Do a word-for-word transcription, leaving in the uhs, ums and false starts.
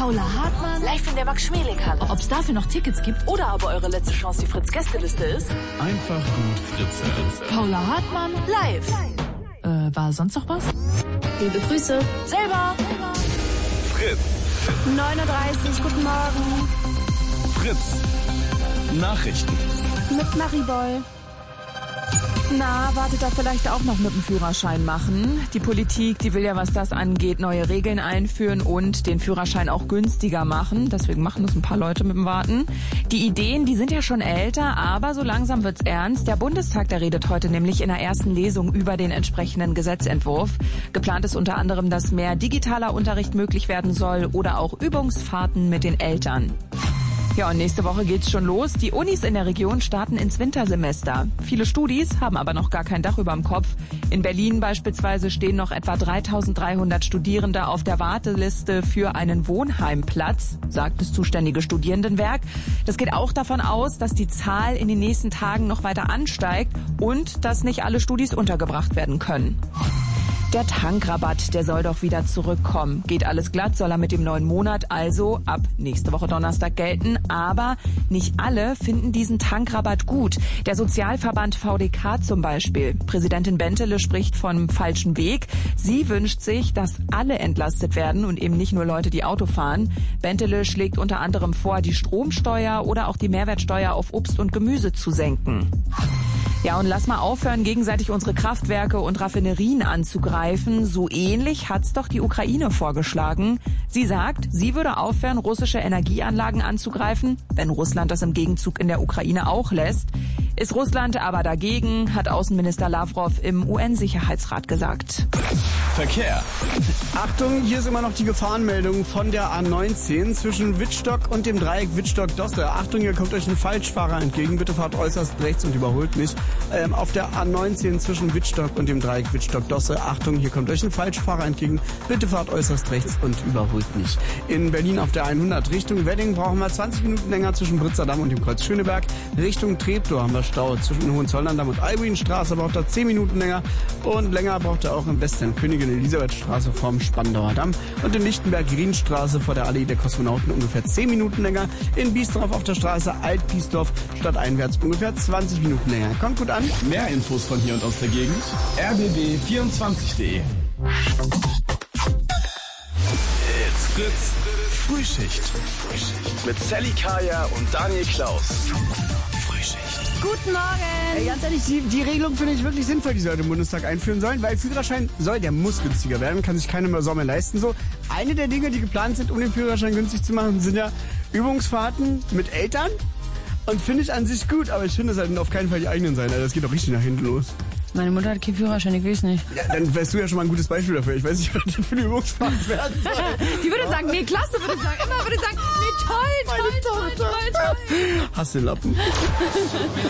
Paula Hartmann, live in der Max-Schmeling-Halle. Ob es dafür noch Tickets gibt oder aber eure letzte Chance die Fritz-Gästeliste ist. Einfach gut Fritze. Paula Hartmann, live. Äh, war sonst noch was? Liebe Grüße. Selber. Fritz. neun Uhr dreißig, guten Morgen. Fritz. Nachrichten. Mit Maribol. Na, wartet da vielleicht auch noch mit dem Führerschein machen. Die Politik, die will ja, was das angeht, neue Regeln einführen und den Führerschein auch günstiger machen. Deswegen machen das ein paar Leute mit dem Warten. Die Ideen, die sind ja schon älter, aber so langsam wird's ernst. Der Bundestag, der redet heute nämlich in der ersten Lesung über den entsprechenden Gesetzentwurf. Geplant ist unter anderem, dass mehr digitaler Unterricht möglich werden soll oder auch Übungsfahrten mit den Eltern. Ja, und nächste Woche geht's schon los. Die Unis in der Region starten ins Wintersemester. Viele Studis haben aber noch gar kein Dach überm Kopf. In Berlin beispielsweise stehen noch etwa dreitausenddreihundert Studierende auf der Warteliste für einen Wohnheimplatz, sagt das zuständige Studierendenwerk. Das geht auch davon aus, dass die Zahl in den nächsten Tagen noch weiter ansteigt und dass nicht alle Studis untergebracht werden können. Der Tankrabatt, der soll doch wieder zurückkommen. Geht alles glatt, soll er mit dem neuen Monat also ab nächste Woche Donnerstag gelten. Aber nicht alle finden diesen Tankrabatt gut. Der Sozialverband V D K zum Beispiel. Präsidentin Bentele spricht vom falschen Weg. Sie wünscht sich, dass alle entlastet werden und eben nicht nur Leute, die Auto fahren. Bentele schlägt unter anderem vor, die Stromsteuer oder auch die Mehrwertsteuer auf Obst und Gemüse zu senken. Ja, und lass mal aufhören, gegenseitig unsere Kraftwerke und Raffinerien anzugreifen. So ähnlich hat's doch die Ukraine vorgeschlagen. Sie sagt, sie würde aufhören, russische Energieanlagen anzugreifen, wenn Russland das im Gegenzug in der Ukraine auch lässt. Ist Russland aber dagegen, hat Außenminister Lavrov im U N-Sicherheitsrat gesagt. Verkehr. Achtung, hier ist immer noch die Gefahrenmeldung von der A neunzehn zwischen Wittstock und dem Dreieck Wittstock-Dosse. Achtung, hier kommt euch ein Falschfahrer entgegen. Bitte fahrt äußerst rechts und überholt nicht. Ähm, auf der A neunzehn zwischen Wittstock und dem Dreieck Wittstock-Dosse. Achtung, hier kommt euch ein Falschfahrer entgegen. Bitte fahrt äußerst rechts und überholt nicht. In Berlin auf der hundert Richtung Wedding brauchen wir zwanzig Minuten länger zwischen Britzerdamm und dem Kreuz Schöneberg. Richtung Treptow haben wir Stau zwischen Hohenzollern-Damm und Albuinstraße. Braucht er zehn Minuten länger. Und länger braucht er auch im Westen Königin Elisabeth-Straße vorm Spandauer Damm. Und in Lichtenberg-Rienstraße vor der Allee der Kosmonauten ungefähr zehn Minuten länger. In Biesdorf auf der Straße Alt-Biesdorf stadteinwärts ungefähr zwanzig Minuten länger. Kommt gut an. Mehr Infos von hier und aus der Gegend. r b b vierundzwanzig punkt d e. It's Fritz. Frühschicht. Mit Sally Kaya und Daniel Klaus. Frühschicht. Guten Morgen. Ey, ganz ehrlich, die, die Regelung finde ich wirklich sinnvoll, die sie heute im Bundestag einführen sollen, weil Führerschein soll, der muss günstiger werden, kann sich keiner mehr so mehr leisten. So, eine der Dinge, die geplant sind, um den Führerschein günstig zu machen, sind ja Übungsfahrten mit Eltern. Und finde ich an sich gut, aber ich finde, es sollten auf keinen Fall die eigenen sein. Also das geht doch richtig nach hinten los. Meine Mutter hat keinen Führerschein, ich will es nicht. Ja, dann wärst du ja schon mal ein gutes Beispiel dafür. Ich weiß nicht, was das für eine Übungsfahrt werden soll. Die würde sagen, nee, klasse, würde sagen. Immer würde sagen, nee, toll, toll, toll, toll, toll. Hast du Lappen.